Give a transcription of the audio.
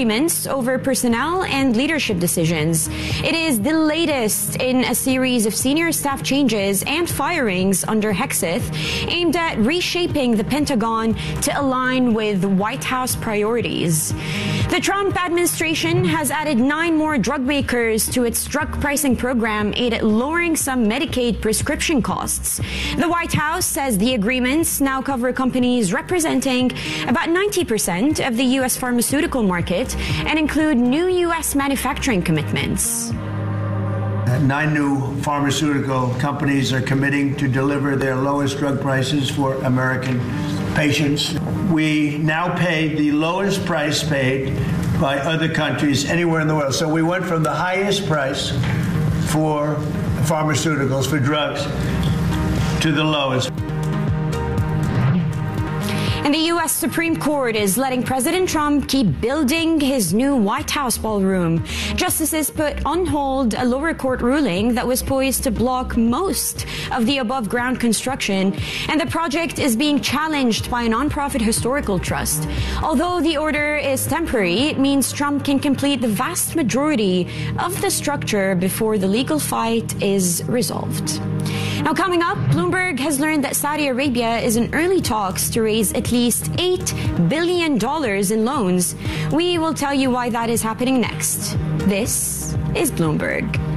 disagreements over personnel and leadership decisions. It is the latest in a series of senior staff changes and firings under Hegseth aimed at reshaping the Pentagon to align with White House priorities. The Trump administration has added 9 more drug makers to its drug pricing program aimed at lowering some Medicaid prescription costs. The White House says the agreements now cover companies representing about 90% of the U.S. pharmaceutical market and include new U.S. manufacturing commitments. 9 new pharmaceutical companies are committing to deliver their lowest drug prices for American patients. We now pay the lowest price paid by other countries anywhere in the world. So we went from the highest price for pharmaceuticals, for drugs, to the lowest. And the U.S. Supreme Court is letting President Trump keep building his new White House ballroom. Justices put on hold a lower court ruling that was poised to block most of the above-ground construction, and the project is being challenged by a nonprofit historical trust. Although the order is temporary, it means Trump can complete the vast majority of the structure before the legal fight is resolved. Now, coming up, Bloomberg has learned that Saudi Arabia is in early talks to raise at least $8 billion in loans. We will tell you why that is happening next. This is Bloomberg.